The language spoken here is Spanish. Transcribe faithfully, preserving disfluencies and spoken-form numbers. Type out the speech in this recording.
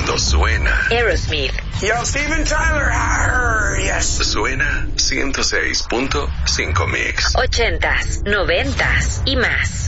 Cuando suena Aerosmith. Yo, Steven Tyler. Arr, yes. Suena ciento seis punto cinco Mix. Ochentas, noventas y más.